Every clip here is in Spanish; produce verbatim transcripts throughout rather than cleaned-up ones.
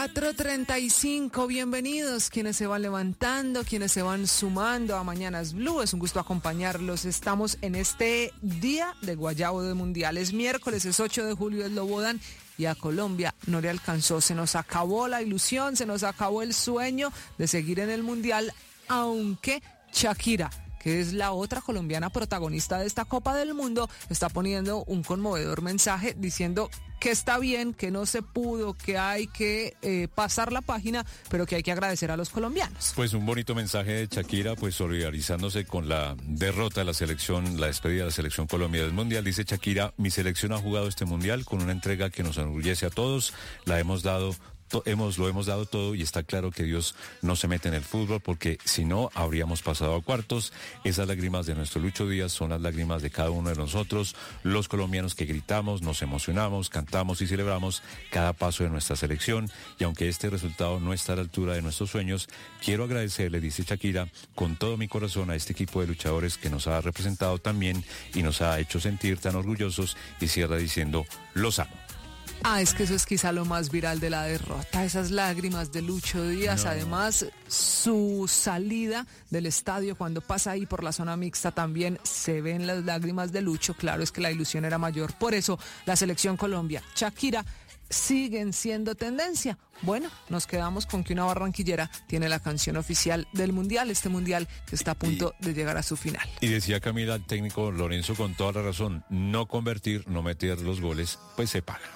cuatro treinta y cinco, bienvenidos quienes se van levantando, quienes se van sumando a Mañanas Blue, es un gusto acompañarlos, estamos en este día de Guayabo de Mundial, es miércoles, es ocho de julio, es Lobodan y a Colombia no le alcanzó, se nos acabó la ilusión, se nos acabó el sueño de seguir en el Mundial, aunque Shakira, que es la otra colombiana protagonista de esta Copa del Mundo, está poniendo un conmovedor mensaje diciendo que está bien, que no se pudo, que hay que eh, pasar la página, pero que hay que agradecer a los colombianos. Pues un bonito mensaje de Shakira, pues solidarizándose con la derrota de la selección, la despedida de la selección Colombia del Mundial. Dice Shakira, mi selección ha jugado este Mundial con una entrega que nos enorgullece a todos, la hemos dado Hemos, lo hemos dado todo y está claro que Dios no se mete en el fútbol porque si no habríamos pasado a cuartos. Esas lágrimas de nuestro Lucho Díaz son las lágrimas de cada uno de nosotros, los colombianos que gritamos, nos emocionamos, cantamos y celebramos cada paso de nuestra selección y aunque este resultado no está a la altura de nuestros sueños, quiero agradecerle, dice Shakira, con todo mi corazón a este equipo de luchadores que nos ha representado tan bien y nos ha hecho sentir tan orgullosos y cierra diciendo, los amo. Ah, es que eso es quizá lo más viral de la derrota, esas lágrimas de Lucho Díaz, no. Además su salida del estadio cuando pasa ahí por la zona mixta también se ven las lágrimas de Lucho, claro, es que la ilusión era mayor, por eso la selección Colombia, Shakira, siguen siendo tendencia. Bueno, nos quedamos con que una barranquillera tiene la canción oficial del Mundial, este Mundial que está a punto y, de llegar a su final. Y decía Camila, el técnico Lorenzo con toda la razón, no convertir, no meter los goles, pues se paga.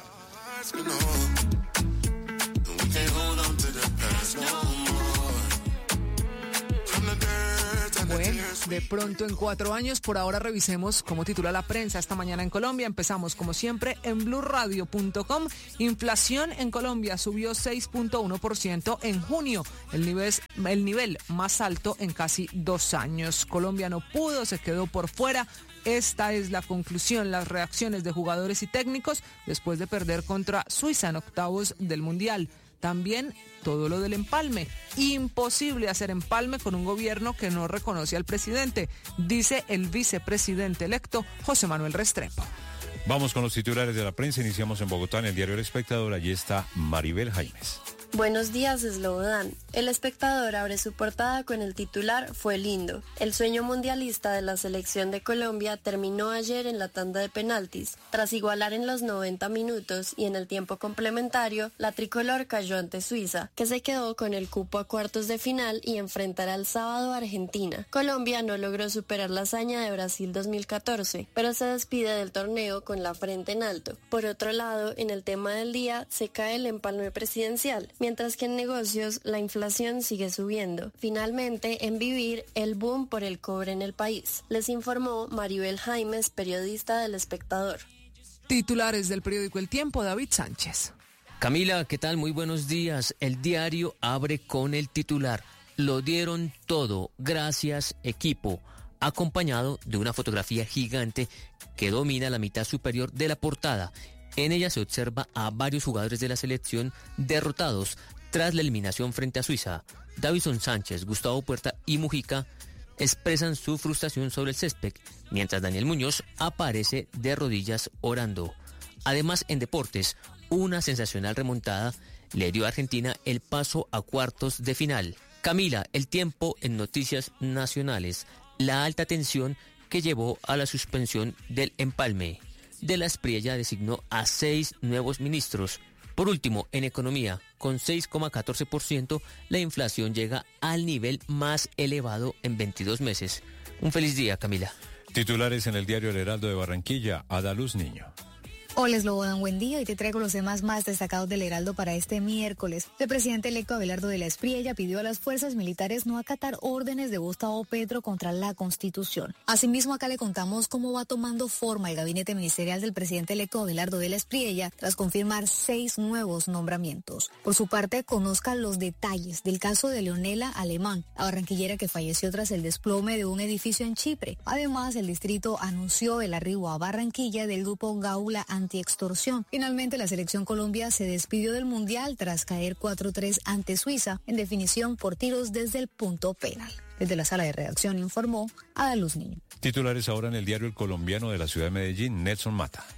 Bueno, de pronto en cuatro años, por ahora revisemos cómo titula la prensa esta mañana en Colombia. Empezamos como siempre en blue radio punto com. Inflación en Colombia subió seis punto uno por ciento en junio, el nivel, el nivel más alto en casi dos años. Colombia no pudo, se quedó por fuera. Esta es la conclusión, las reacciones de jugadores y técnicos después de perder contra Suiza en octavos del Mundial. También todo lo del empalme. Imposible hacer empalme con un gobierno que no reconoce al presidente, dice el vicepresidente electo José Manuel Restrepo. Vamos con los titulares de la prensa. Iniciamos en Bogotá, en el diario El Espectador. Allí está Maribel Jaimes. Buenos días, Slobodan. El Espectador abre su portada con el titular Fue lindo. El sueño mundialista de la selección de Colombia terminó ayer en la tanda de penaltis. Tras igualar en los noventa minutos y en el tiempo complementario, la tricolor cayó ante Suiza, que se quedó con el cupo a cuartos de final y enfrentará el sábado a Argentina. Colombia no logró superar la hazaña de Brasil dos mil catorce, pero se despide del torneo con la frente en alto. Por otro lado, en el tema del día se cae el empalme presidencial, mientras que en negocios la inflación sigue subiendo. Finalmente, en vivir, el boom por el cobre en el país. Les informó Maribel Jaimes, periodista del Espectador. Titulares del periódico El Tiempo, David Sánchez. Camila, ¿qué tal? Muy buenos días. El diario abre con el titular. Lo dieron todo, gracias equipo, acompañado de una fotografía gigante que domina la mitad superior de la portada. En ella se observa a varios jugadores de la selección derrotados tras la eliminación frente a Suiza. Davison Sánchez, Gustavo Puerta y Mujica expresan su frustración sobre el césped, mientras Daniel Muñoz aparece de rodillas orando. Además, en deportes, una sensacional remontada le dio a Argentina el paso a cuartos de final. Camila, El Tiempo en noticias nacionales. La alta tensión que llevó a la suspensión del empalme. De la Espriella designó a seis nuevos ministros. Por último, en economía, con seis coma catorce por ciento, la inflación llega al nivel más elevado en veintidós meses. Un feliz día, Camila. Titulares en el diario El Heraldo de Barranquilla, Ada Luz Niño. Hola, Slobodan, buen día. Hoy te traigo los temas más destacados del Heraldo para este miércoles. El presidente electo Abelardo de la Espriella pidió a las fuerzas militares no acatar órdenes de Gustavo Petro contra la Constitución. Asimismo, acá le contamos cómo va tomando forma el gabinete ministerial del presidente electo Abelardo de la Espriella tras confirmar seis nuevos nombramientos. Por su parte, conozca los detalles del caso de Leonela Alemán, la barranquillera que falleció tras el desplome de un edificio en Chipre. Además, el distrito anunció el arribo a Barranquilla del grupo Gaula Antiextorsión. Finalmente, la selección Colombia se despidió del Mundial tras caer cuatro tres ante Suiza, en definición por tiros desde el punto penal. Desde la sala de redacción informó Ada Luz Niño. Titulares ahora en el diario El Colombiano de la ciudad de Medellín, Nelson Mata.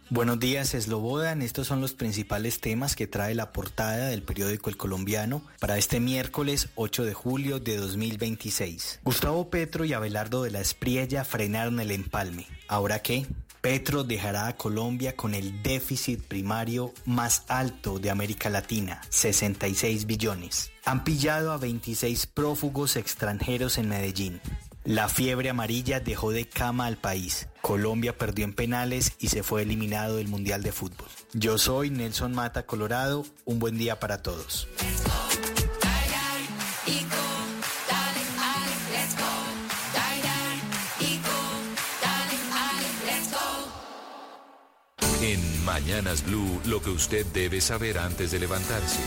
Buenos días, Slobodan. Estos son los principales temas que trae la portada del periódico El Colombiano para este miércoles ocho de julio de dos mil veintiséis. Gustavo Petro y Abelardo de la Espriella frenaron el empalme. ¿Ahora qué? Petro dejará a Colombia con el déficit primario más alto de América Latina, sesenta y seis billones. Han pillado a veintiséis prófugos extranjeros en Medellín. La fiebre amarilla dejó de cama al país. Colombia perdió en penales y se fue eliminado del Mundial de Fútbol. Yo soy Nelson Mata, Colorado. Un buen día para todos. En Mañanas Blue, lo que usted debe saber antes de levantarse.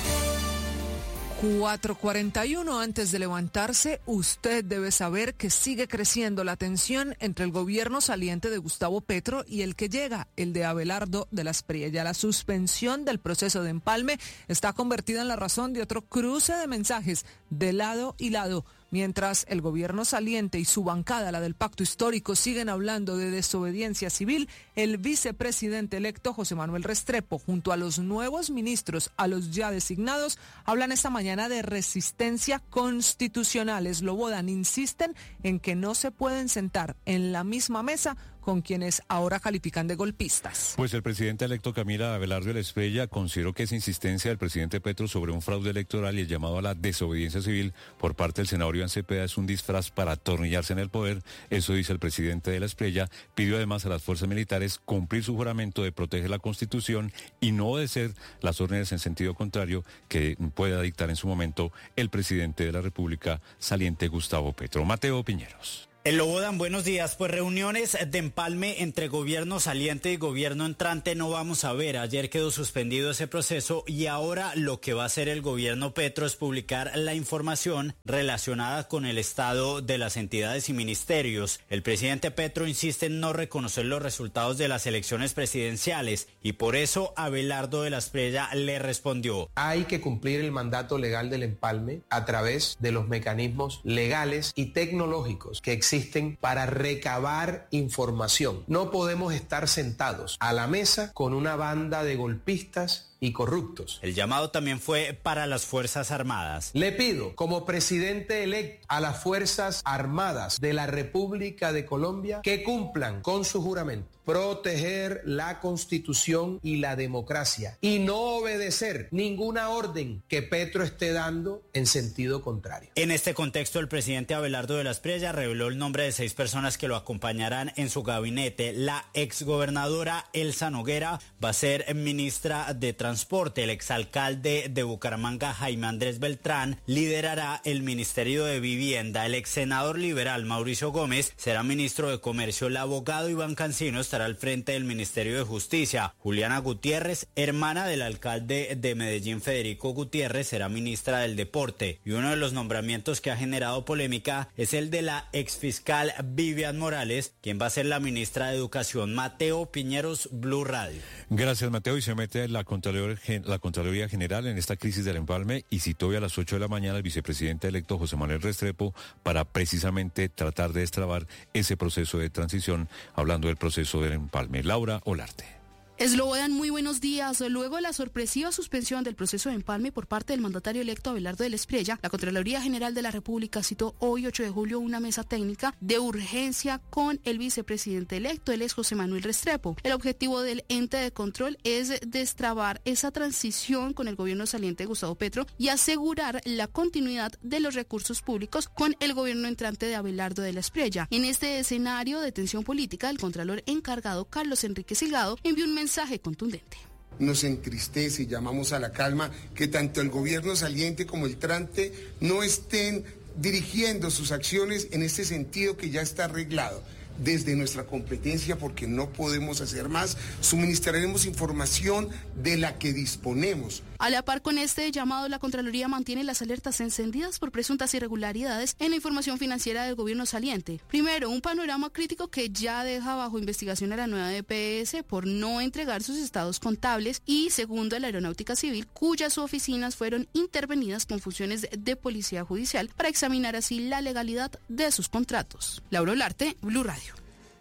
cuatro cuarenta y uno antes de levantarse, usted debe saber que sigue creciendo la tensión entre el gobierno saliente de Gustavo Petro y el que llega, el de Abelardo de la Espriella. La suspensión del proceso de empalme está convertida en la razón de otro cruce de mensajes de lado y lado. Mientras el gobierno saliente y su bancada, la del pacto histórico, siguen hablando de desobediencia civil, el vicepresidente electo José Manuel Restrepo, junto a los nuevos ministros, a los ya designados, hablan esta mañana de resistencia constitucional. Slobodan, insisten en que no se pueden sentar en la misma mesa con quienes ahora califican de golpistas. Pues el presidente electo Camila Abelardo de la Espriella consideró que esa insistencia del presidente Petro sobre un fraude electoral y el llamado a la desobediencia civil por parte del senador Iván Cepeda es un disfraz para atornillarse en el poder. Eso dice el presidente de la Espriella. Pidió además a las fuerzas militares cumplir su juramento de proteger la Constitución y no obedecer las órdenes en sentido contrario que pueda dictar en su momento el presidente de la República saliente Gustavo Petro. Mateo Piñeros. Slobodan, buenos días. Pues reuniones de empalme entre gobierno saliente y gobierno entrante no vamos a ver. Ayer quedó suspendido ese proceso y ahora lo que va a hacer el gobierno Petro es publicar la información relacionada con el estado de las entidades y ministerios. El presidente Petro insiste en no reconocer los resultados de las elecciones presidenciales y por eso Abelardo de la Espriella le respondió. Hay que cumplir el mandato legal del empalme a través de los mecanismos legales y tecnológicos que existen existen para recabar información. No podemos estar sentados a la mesa con una banda de golpistas y corruptos. El llamado también fue para las Fuerzas Armadas. Le pido, como presidente electo, a las Fuerzas Armadas de la República de Colombia que cumplan con su juramento, proteger la Constitución y la democracia y no obedecer ninguna orden que Petro esté dando en sentido contrario. En este contexto, el presidente Abelardo de la Espriella reveló el nombre de seis personas que lo acompañarán en su gabinete. La exgobernadora Elsa Noguera va a ser ministra de Transporte. El exalcalde de Bucaramanga, Jaime Andrés Beltrán, liderará el Ministerio de Vivienda. El exsenador liberal Mauricio Gómez será ministro de Comercio. El abogado Iván Cancino estará al frente del Ministerio de Justicia. Juliana Gutiérrez, hermana del alcalde de Medellín, Federico Gutiérrez, será ministra del Deporte. Y uno de los nombramientos que ha generado polémica es el de la exfiscal Vivian Morales, quien va a ser la ministra de Educación. Mateo Piñeros, Blue Radio. Gracias, Mateo. Y se mete la Contraloría la Contraloría General en esta crisis del empalme y citó hoy a las ocho de la mañana al vicepresidente electo José Manuel Restrepo para precisamente tratar de destrabar ese proceso de transición, hablando del proceso del empalme. Laura Olarte. Slobodan, muy buenos días. Luego de la sorpresiva suspensión del proceso de empalme por parte del mandatario electo Abelardo de la Espriella, la Contraloría General de la República citó hoy, ocho de julio, una mesa técnica de urgencia con el vicepresidente electo, él es José Manuel Restrepo. El objetivo del ente de control es destrabar esa transición con el gobierno saliente de Gustavo Petro y asegurar la continuidad de los recursos públicos con el gobierno entrante de Abelardo de la Espriella. En este escenario de tensión política, el contralor encargado, Carlos Enrique Silgado, envió un mensaje mensaje contundente. Nos entristece y llamamos a la calma que tanto el gobierno saliente como el entrante no estén dirigiendo sus acciones en este sentido que ya está arreglado. Desde nuestra competencia, porque no podemos hacer más, suministraremos información de la que disponemos. A la par con este llamado, la Contraloría mantiene las alertas encendidas por presuntas irregularidades en la información financiera del gobierno saliente. Primero, un panorama crítico que ya deja bajo investigación a la nueva D P S por no entregar sus estados contables y segundo, a la Aeronáutica Civil, cuyas oficinas fueron intervenidas con funciones de policía judicial para examinar así la legalidad de sus contratos. Laura Olarte, Blue Radio.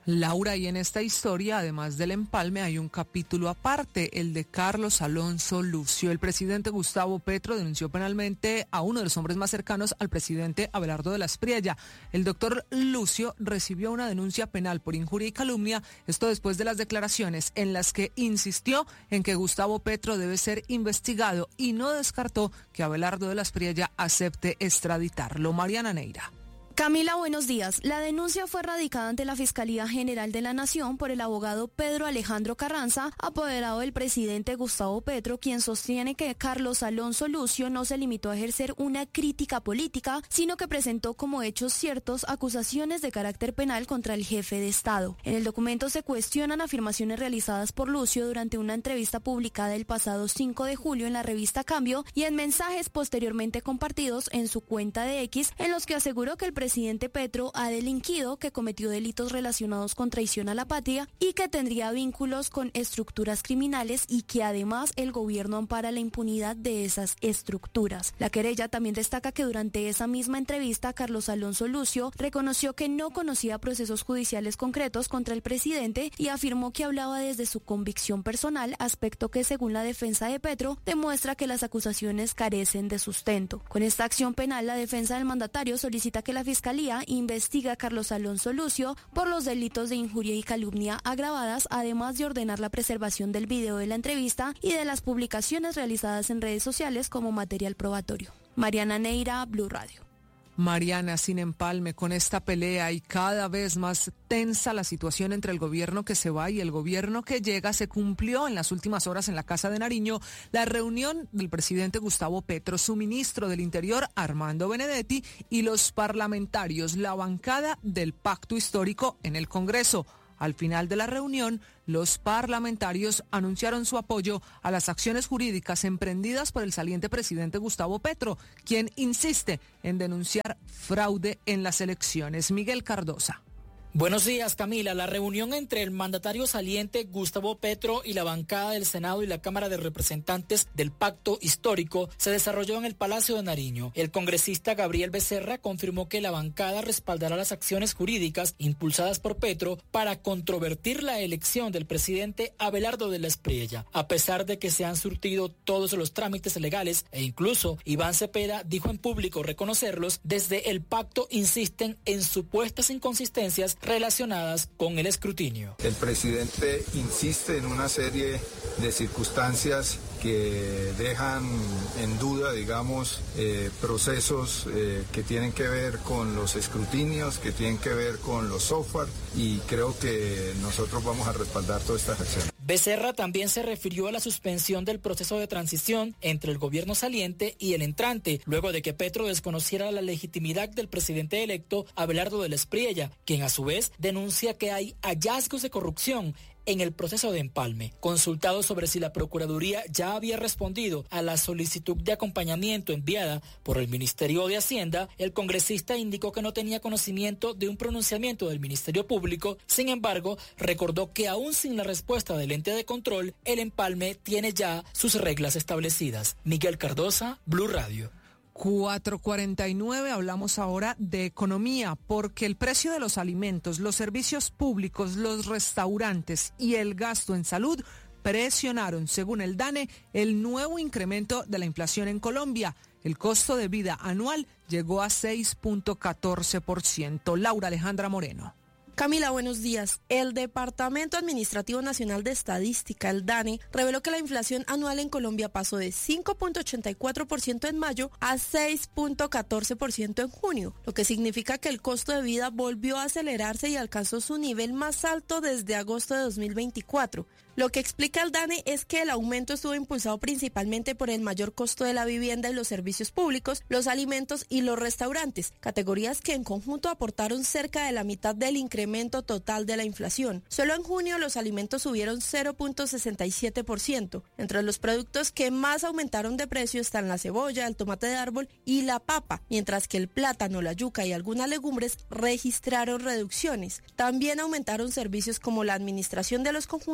Laura, y en esta historia, además del empalme, hay un capítulo aparte, el de Carlos Alonso Lucio. El presidente Gustavo Petro denunció penalmente a uno de los hombres más cercanos al presidente Abelardo de la Espriella. El doctor Lucio recibió una denuncia penal por injuria y calumnia, esto después de las declaraciones en las que insistió en que Gustavo Petro debe ser investigado y no descartó que Abelardo de la Espriella acepte extraditarlo. Mariana Neira. Camila, buenos días. La denuncia fue radicada ante la Fiscalía General de la Nación por el abogado Pedro Alejandro Carranza, apoderado del presidente Gustavo Petro, quien sostiene que Carlos Alonso Lucio no se limitó a ejercer una crítica política, sino que presentó como hechos ciertos acusaciones de carácter penal contra el jefe de Estado. En el documento se cuestionan afirmaciones realizadas por Lucio durante una entrevista publicada el pasado cinco de julio en la revista Cambio y en mensajes posteriormente compartidos en su cuenta de X, en los que aseguró que el presidente Petro ha delinquido, que cometió delitos relacionados con traición a la patria y que tendría vínculos con estructuras criminales y que además el gobierno ampara la impunidad de esas estructuras. La querella también destaca que durante esa misma entrevista Carlos Alonso Lucio reconoció que no conocía procesos judiciales concretos contra el presidente y afirmó que hablaba desde su convicción personal, aspecto que según la defensa de Petro demuestra que las acusaciones carecen de sustento. Con esta acción penal, la defensa del mandatario solicita que la Fiscalía investiga a Carlos Alonso Lucio por los delitos de injuria y calumnia agravadas, además de ordenar la preservación del video de la entrevista y de las publicaciones realizadas en redes sociales como material probatorio. Mariana Neira, Blue Radio. Mariana, sin empalme, con esta pelea y cada vez más tensa la situación entre el gobierno que se va y el gobierno que llega, se cumplió en las últimas horas en la Casa de Nariño la reunión del presidente Gustavo Petro, su ministro del Interior Armando Benedetti y los parlamentarios, la bancada del Pacto Histórico en el Congreso. Al final de la reunión, los parlamentarios anunciaron su apoyo a las acciones jurídicas emprendidas por el saliente presidente Gustavo Petro, quien insiste en denunciar fraude en las elecciones. Miguel Cardosa. Buenos días, Camila. La reunión entre el mandatario saliente Gustavo Petro y la bancada del Senado y la Cámara de Representantes del Pacto Histórico se desarrolló en el Palacio de Nariño. El congresista Gabriel Becerra confirmó que la bancada respaldará las acciones jurídicas impulsadas por Petro para controvertir la elección del presidente Abelardo de la Espriella, a pesar de que se han surtido todos los trámites legales e incluso Iván Cepeda dijo en público reconocerlos. Desde el pacto insisten en supuestas inconsistencias relacionadas con el escrutinio. El presidente insiste en una serie de circunstancias que dejan en duda, digamos, eh, procesos eh, que tienen que ver con los escrutinios, que tienen que ver con los software, y creo que nosotros vamos a respaldar todas estas acciones. Becerra también se refirió a la suspensión del proceso de transición entre el gobierno saliente y el entrante, luego de que Petro desconociera la legitimidad del presidente electo Abelardo de la Espriella, quien a su vez denuncia que hay hallazgos de corrupción en el proceso de empalme. Consultado sobre si la Procuraduría ya había respondido a la solicitud de acompañamiento enviada por el Ministerio de Hacienda, el congresista indicó que no tenía conocimiento de un pronunciamiento del Ministerio Público. Sin embargo, recordó que aún sin la respuesta del ente de control, el empalme tiene ya sus reglas establecidas. Miguel Cardosa, Blue Radio. cuatro cuarenta y nueve, hablamos ahora de economía, porque el precio de los alimentos, los servicios públicos, los restaurantes y el gasto en salud presionaron, según el DANE, el nuevo incremento de la inflación en Colombia. El costo de vida anual llegó a seis punto catorce por ciento. Laura Alejandra Moreno. Camila, buenos días. El Departamento Administrativo Nacional de Estadística, el DANE, reveló que la inflación anual en Colombia pasó de cinco punto ochenta y cuatro por ciento en mayo a seis punto catorce por ciento en junio, lo que significa que el costo de vida volvió a acelerarse y alcanzó su nivel más alto desde agosto de dos mil veinticuatro. Lo que explica el DANE es que el aumento estuvo impulsado principalmente por el mayor costo de la vivienda y los servicios públicos, los alimentos y los restaurantes, categorías que en conjunto aportaron cerca de la mitad del incremento total de la inflación. Solo en junio los alimentos subieron cero punto sesenta y siete por ciento. Entre los productos que más aumentaron de precio están la cebolla, el tomate de árbol y la papa, mientras que el plátano, la yuca y algunas legumbres registraron reducciones. También aumentaron servicios como la administración de los conjuntos,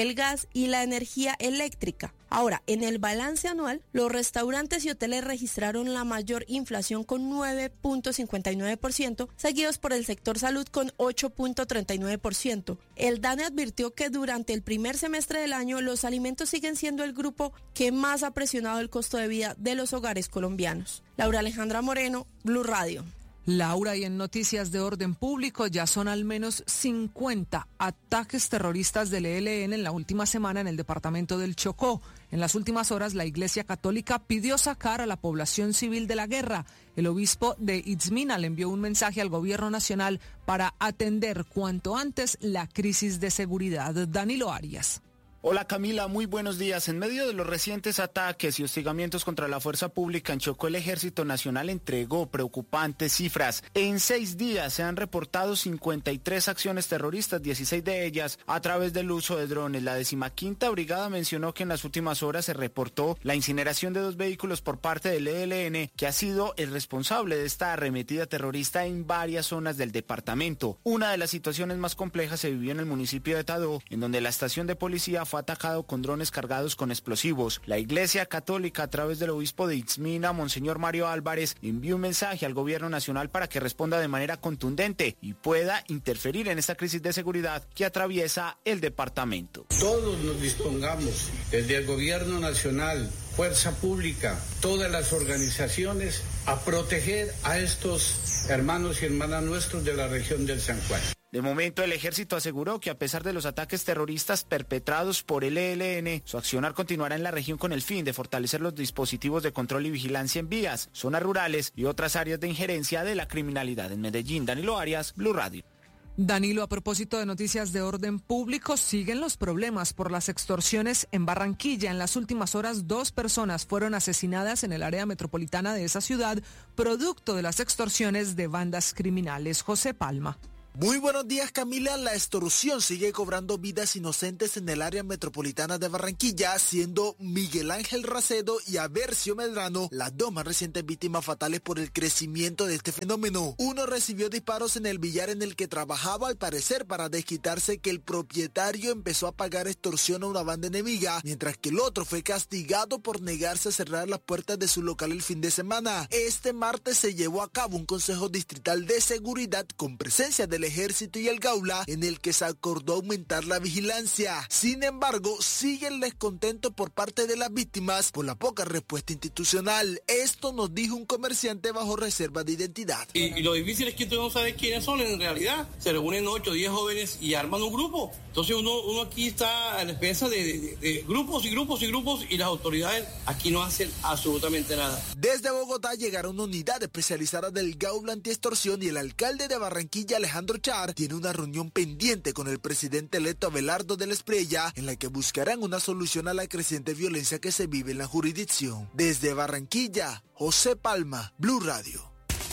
el gas y la energía eléctrica. Ahora, en el balance anual, los restaurantes y hoteles registraron la mayor inflación con nueve punto cincuenta y nueve por ciento, seguidos por el sector salud con ocho punto treinta y nueve por ciento. El DANE advirtió que durante el primer semestre del año los alimentos siguen siendo el grupo que más ha presionado el costo de vida de los hogares colombianos. Laura Alejandra Moreno, Blue Radio. Laura, y en noticias de orden público, ya son al menos cincuenta ataques terroristas del E L N en la última semana en el departamento del Chocó. En las últimas horas, la Iglesia Católica pidió sacar a la población civil de la guerra. El obispo de Itzmina le envió un mensaje al gobierno nacional para atender cuanto antes la crisis de seguridad. Danilo Arias. Hola Camila, muy buenos días. En medio de los recientes ataques y hostigamientos contra la fuerza pública en Chocó, el Ejército Nacional entregó preocupantes cifras. En seis días se han reportado cincuenta y tres acciones terroristas, dieciséis de ellas a través del uso de drones. La decimaquinta Brigada mencionó que en las últimas horas se reportó la incineración de dos vehículos por parte del E L N, que ha sido el responsable de esta arremetida terrorista en varias zonas del departamento. Una de las situaciones más complejas se vivió en el municipio de Tadó, en donde la estación de policía fue atacado con drones cargados con explosivos. La Iglesia Católica, a través del obispo de Itzmina, Monseñor Mario Álvarez, envió un mensaje al gobierno nacional para que responda de manera contundente y pueda interferir en esta crisis de seguridad que atraviesa el departamento. Todos nos dispongamos, desde el gobierno nacional, fuerza pública, todas las organizaciones, a proteger a estos hermanos y hermanas nuestros de la región del San Juan. De momento, el ejército aseguró que a pesar de los ataques terroristas perpetrados por el E L N, su accionar continuará en la región con el fin de fortalecer los dispositivos de control y vigilancia en vías, zonas rurales y otras áreas de injerencia de la criminalidad. En Medellín, Danilo Arias, Blue Radio. Danilo, a propósito de noticias de orden público, siguen los problemas por las extorsiones en Barranquilla. En las últimas horas, dos personas fueron asesinadas en el área metropolitana de esa ciudad, producto de las extorsiones de bandas criminales. José Palma. Muy buenos días, Camila. La extorsión sigue cobrando vidas inocentes en el área metropolitana de Barranquilla, siendo Miguel Ángel Racedo y Aversio Medrano las dos más recientes víctimas fatales por el crecimiento de este fenómeno. Uno recibió disparos en el billar en el que trabajaba, al parecer para desquitarse que el propietario empezó a pagar extorsión a una banda enemiga, mientras que el otro fue castigado por negarse a cerrar las puertas de su local el fin de semana. Este martes se llevó a cabo un consejo distrital de seguridad con presencia del Ejército y el Gaula, en el que se acordó aumentar la vigilancia. Sin embargo, sigue el descontento por parte de las víctimas por la poca respuesta institucional. Esto nos dijo un comerciante bajo reserva de identidad. Y, y lo difícil es que tú no sabes quiénes son en realidad. Se reúnen ocho o diez jóvenes y arman un grupo. Entonces uno, uno aquí está a la defensa de, de, de grupos y grupos y grupos, y las autoridades aquí no hacen absolutamente nada. Desde Bogotá llegaron una unidad especializada del Gaula Antiextorsión, y el alcalde de Barranquilla, Alejandro Char, tiene una reunión pendiente con el presidente electo Abelardo de la Espriella, en la que buscarán una solución a la creciente violencia que se vive en la jurisdicción. Desde Barranquilla, José Palma, Blue Radio.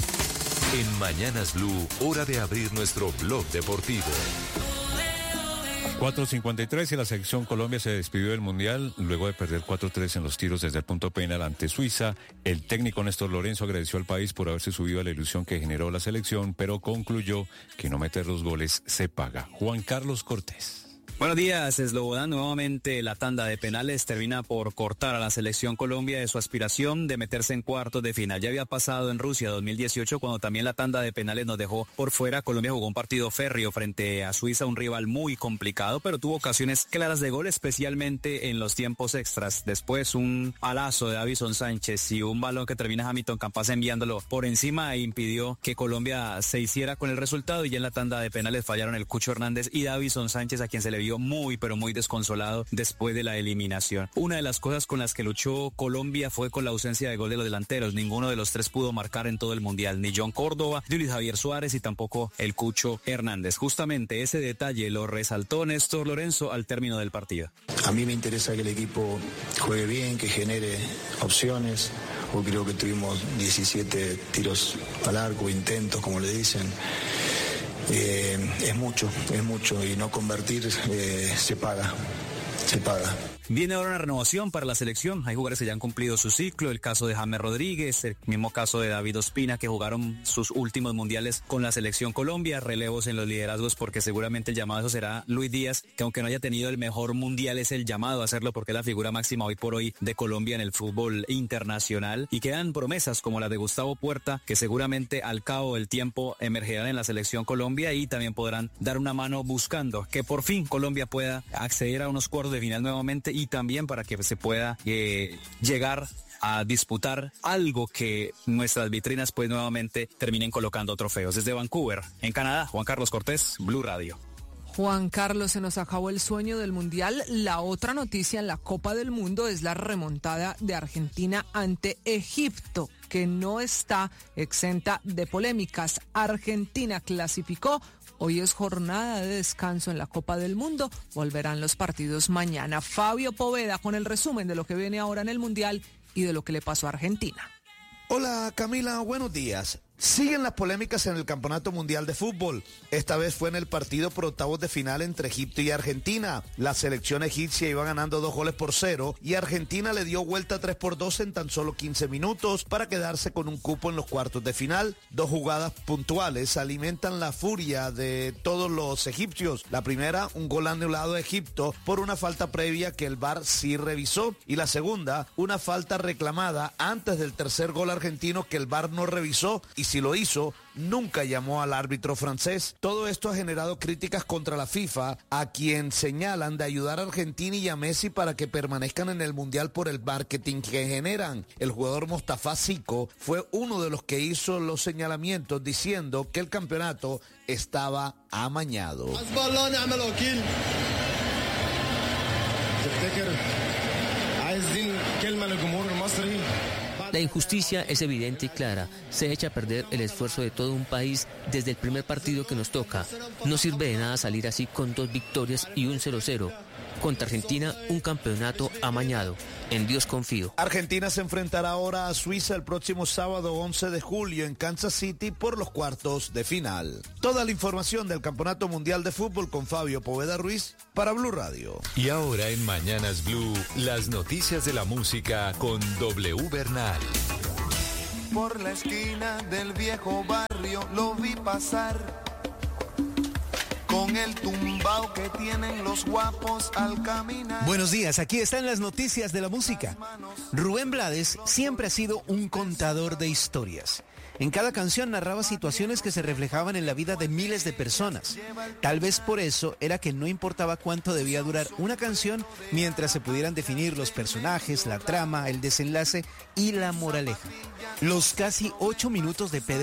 En Mañanas Blue, hora de abrir nuestro blog deportivo. cuatro cincuenta y tres y la selección Colombia se despidió del Mundial luego de perder cuatro tres en los tiros desde el punto penal ante Suiza. El técnico Néstor Lorenzo agradeció al país por haberse subido a la ilusión que generó la selección, pero concluyó que no meter los goles se paga. Juan Carlos Cortés. Buenos días, Slobodan. Nuevamente la tanda de penales termina por cortar a la selección Colombia de su aspiración de meterse en cuartos de final. Ya había pasado en Rusia dos mil dieciocho, cuando también la tanda de penales nos dejó por fuera. Colombia jugó un partido férreo frente a Suiza, un rival muy complicado, pero tuvo ocasiones claras de gol, especialmente en los tiempos extras. Después un palazo de Davison Sánchez y un balón que termina Hamilton Campas enviándolo por encima e impidió que Colombia se hiciera con el resultado, y ya en la tanda de penales fallaron el Cucho Hernández y Davison Sánchez, a quien se le vio muy pero muy desconsolado después de la eliminación. Una de las cosas con las que luchó Colombia fue con la ausencia de gol de los delanteros. Ninguno de los tres pudo marcar en todo el Mundial, ni John Córdoba, ni Luis Javier Suárez, y tampoco el Cucho Hernández. Justamente ese detalle lo resaltó Néstor Lorenzo al término del partido. A mí me interesa que el equipo juegue bien, que genere opciones. Hoy creo que tuvimos diecisiete tiros al arco, intentos, como le dicen. Eh, es mucho, es mucho, y no convertir eh, se paga, se paga. viene ahora una renovación para la selección. Hay jugadores que ya han cumplido su ciclo, el caso de James Rodríguez, el mismo caso de David Ospina, que jugaron sus últimos mundiales con la selección Colombia, relevos en los liderazgos, porque seguramente el llamado eso será Luis Díaz, que aunque no haya tenido el mejor mundial, es el llamado a hacerlo porque es la figura máxima hoy por hoy de Colombia en el fútbol internacional. Y quedan promesas como la de Gustavo Puerta, que seguramente al cabo del tiempo emergerán en la selección Colombia y también podrán dar una mano buscando que por fin Colombia pueda acceder a unos cuartos de final nuevamente y también para que se pueda eh, llegar a disputar algo que nuestras vitrinas pues nuevamente terminen colocando trofeos. Desde Vancouver, en Canadá, Juan Carlos Cortés, Blue Radio. Juan Carlos, se nos acabó el sueño del Mundial. La otra noticia en la Copa del Mundo es la remontada de Argentina ante Egipto, que no está exenta de polémicas. Argentina clasificó. Hoy es jornada de descanso en la Copa del Mundo. Volverán los partidos mañana. Fabio Poveda con el resumen de lo que viene ahora en el Mundial y de lo que le pasó a Argentina. Hola Camila, buenos días. Siguen las polémicas en el Campeonato Mundial de Fútbol. Esta vez fue en el partido por octavos de final entre Egipto y Argentina. La selección egipcia iba ganando dos goles por cero y Argentina le dio vuelta tres por dos en tan solo quince minutos para quedarse con un cupo en los cuartos de final. Dos jugadas puntuales alimentan la furia de todos los egipcios. La primera, un gol anulado a Egipto por una falta previa que el V A R sí revisó. Y la segunda, una falta reclamada antes del tercer gol argentino que el V A R no revisó y si lo hizo, nunca llamó al árbitro francés. Todo esto ha generado críticas contra la FIFA, a quien señalan de ayudar a Argentina y a Messi para que permanezcan en el Mundial por el marketing que generan. El jugador Mostafa Zico fue uno de los que hizo los señalamientos diciendo que el campeonato estaba amañado. La injusticia es evidente y clara. Se echa a perder el esfuerzo de todo un país desde el primer partido que nos toca. No sirve de nada salir así con dos victorias y un cero cero. Contra Argentina, un campeonato amañado. En Dios confío. Argentina se enfrentará ahora a Suiza el próximo sábado once de julio en Kansas City por los cuartos de final. Toda la información del Campeonato Mundial de Fútbol con Fabio Poveda Ruiz para Blue Radio. Y ahora en Mañanas Blue, las noticias de la música con W Bernal. Por la esquina del viejo barrio lo vi pasar, con el tumbao que tienen los guapos al caminar. Buenos días, aquí están las noticias de la música. Rubén Blades siempre ha sido un contador de historias. En cada canción narraba situaciones que se reflejaban en la vida de miles de personas. Tal vez por eso era que no importaba cuánto debía durar una canción mientras se pudieran definir los personajes, la trama, el desenlace y la moraleja. Los casi ocho minutos de Pedro